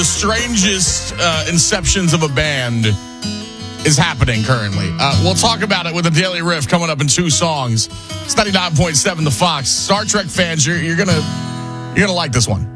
the strangest inceptions of a band is happening currently. We'll talk about it with the Daily Riff coming up in 2 songs. It's 99.7 The Fox. Star Trek fans, you're gonna like this one.